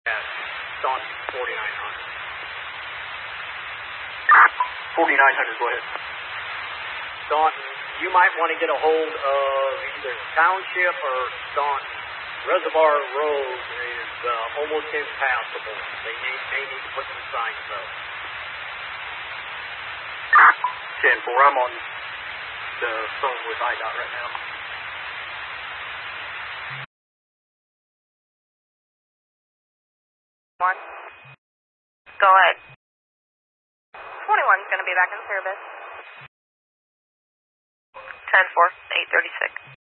Staunton, 4900. 4900, go ahead. Staunton, you might want to get a hold of either Township or Staunton. Reservoir Road is almost impassable. They may need to put some signs up. 10-4, I'm on the phone with IDOT right now. One. Go ahead. 21's going to be back in service. 10-4, 836.